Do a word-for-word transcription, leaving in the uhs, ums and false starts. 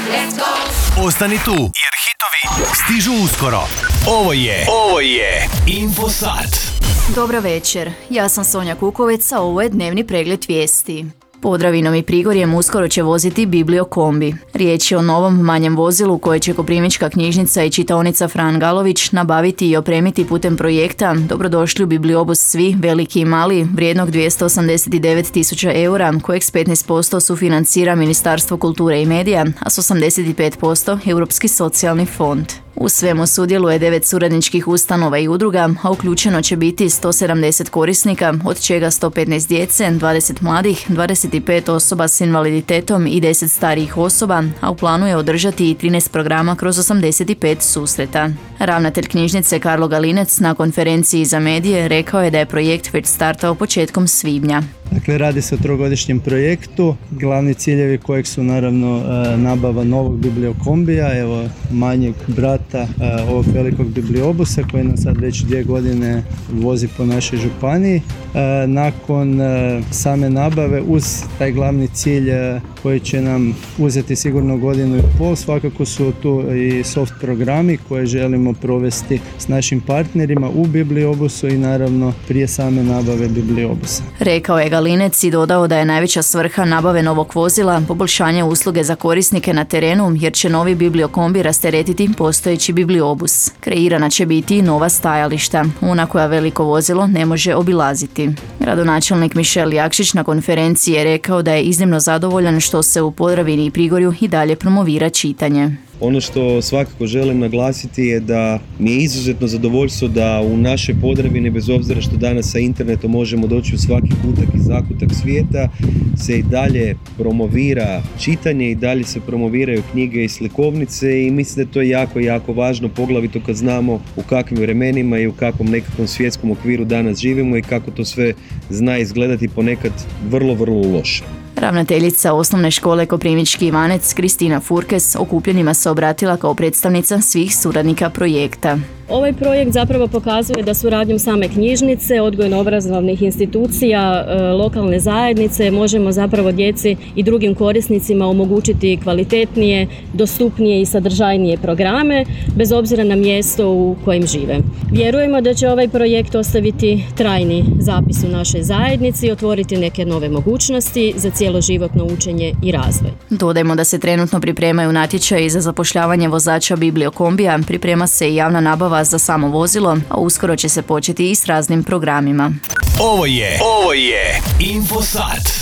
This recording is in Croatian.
Ostani tu, jer hitovi stižu uskoro. Ovo je, ovo je Infosat. Dobra večer, ja sam Sonja Kukovec, a ovo je dnevni pregled vijesti. Podravinom i Prigorjem uskoro će voziti Bibliokombi. Riječ je o novom manjem vozilu koje će Koprivnička knjižnica i čitaonica Fran Galović nabaviti i opremiti putem projekta Dobrodošli u Bibliobus svi, veliki i mali, vrijednog dvjesto osamdeset devet tisuća eura, kojeg s petnaest posto sufinancira Ministarstvo kulture i medija, a s osamdeset pet posto Europski socijalni fond. U svemu sudjeluje devet suradničkih ustanova i udruga, a uključeno će biti sto sedamdeset korisnika, od čega sto petnaest djece, dvadeset mladih, dvadeset pet osoba s invaliditetom i deset starijih osoba, a u planu je održati i trinaest programa kroz osamdeset pet susreta. Ravnatelj knjižnice Karlo Galinec na konferenciji za medije rekao je da je projekt već startao početkom svibnja. Dakle, radi se o trogodišnjem projektu, glavni ciljevi kojeg su naravno nabava novog bibliokombija, evo manjeg brata ovog velikog bibliobusa koji nas sad već dvije godine vozi po našoj županiji. Nakon same nabave uz taj glavni cilj koji će nam uzeti sigurno godinu i pol, svakako su tu i soft programi koje želimo provesti s našim partnerima u bibliobusu i naravno prije same nabave bibliobusa. Rekao je Galinec i dodao da je najveća svrha nabave novog vozila poboljšanje usluge za korisnike na terenu, jer će novi Bibliokombi rasteretiti postojeći bibliobus. Kreirana će biti i nova stajališta, ona koja veliko vozilo ne može obilaziti. Gradonačelnik Mišel Jakšić na konferenciji je rekao da je iznimno zadovoljan što se u Podravini i Prigorju i dalje promovira čitanje. Ono što svakako želim naglasiti je da mi je izuzetno zadovoljstvo da u našoj Podravini, bez obzira što danas sa internetom možemo doći u svaki kutak i zakutak svijeta, se i dalje promovira čitanje i dalje se promoviraju knjige i slikovnice i mislim da je to jako, jako važno, poglavito kad znamo u kakvim vremenima i u kakvom nekakvom svjetskom okviru danas živimo i kako to sve zna izgledati ponekad vrlo, vrlo loše. Ravnateljica osnovne škole Koprivnički Ivanec Kristina Furkes okupljenima se obratila kao predstavnica svih suradnika projekta. Ovaj projekt zapravo pokazuje da suradnjom same knjižnice, odgojno-obrazovnih institucija, lokalne zajednice možemo zapravo djeci i drugim korisnicima omogućiti kvalitetnije, dostupnije i sadržajnije programe bez obzira na mjesto u kojem žive. Vjerujemo da će ovaj projekt ostaviti trajni zapis u našoj zajednici i otvoriti neke nove mogućnosti za cjeloživotno učenje i razvoj. Dodajmo da se trenutno pripremaju natječaji za zapošljavanje vozača Bibliokombija, priprema se i javna nabava za samo vozilo, a uskoro će se početi i s raznim programima. Ovo je, ovo je Infosat.